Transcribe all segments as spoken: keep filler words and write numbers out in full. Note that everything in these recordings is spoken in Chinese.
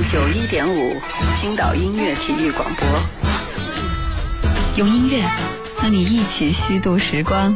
九一点五，青岛音乐体育广播， 用音乐和你一起虚度时光。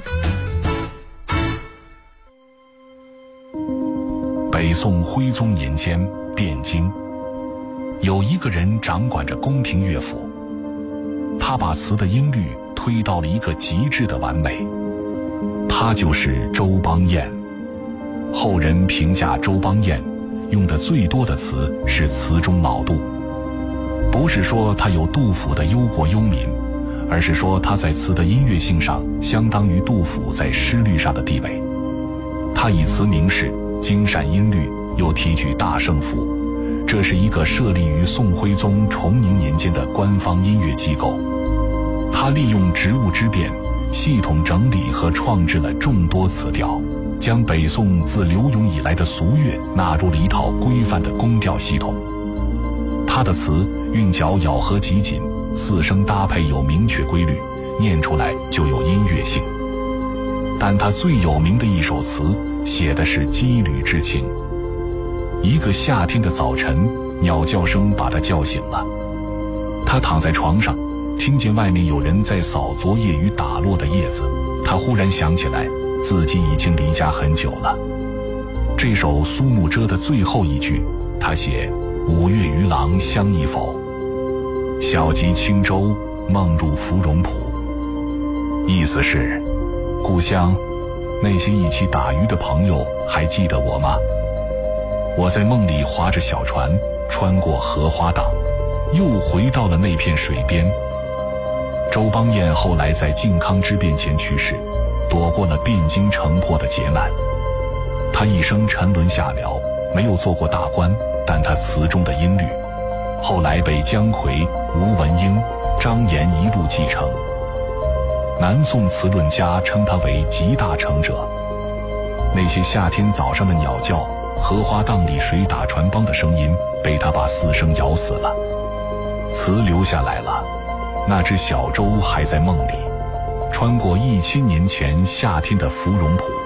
北宋徽宗年间，汴京有一个人掌管着宫廷乐府，他把词的音律推到了一个极致的完美，他就是周邦彦。后人评价周邦彦用的最多的词是词中老杜，不是说他有杜甫的忧国忧民，而是说他在词的音乐性上相当于杜甫在诗律上的地位。他以词明示，精善音律，又提举大圣府，这是一个设立于宋徽宗崇宁年间的官方音乐机构。他利用职务之便，系统整理和创制了众多词调，将北宋自刘永以来的俗乐纳入了一套规范的宫调系统。他的词韵脚咬合极紧，四声搭配有明确规律，念出来就有音乐性。但他最有名的一首词写的是羁旅之情。一个夏天的早晨，鸟叫声把他叫醒了，他躺在床上，听见外面有人在扫昨夜雨打落的叶子，他忽然想起来自己已经离家很久了。这首苏幕遮的最后一句，他写五月渔郎相忆否，小楫轻舟梦入芙蓉浦。意思是，故乡那些一起打鱼的朋友还记得我吗？我在梦里划着小船，穿过荷花荡，又回到了那片水边。周邦彦后来在靖康之变前去世，躲过了汴京城破的劫难。他一生沉沦下僚，没有做过大官，但他词中的音律后来被姜夔、吴文英、张炎一路继承。南宋词论家称他为集大成者。那些夏天早上的鸟叫，荷花荡里水打船帮的声音，被他把四声咬死了。词留下来了，那只小舟还在梦里，穿过一千年前夏天的芙蓉浦。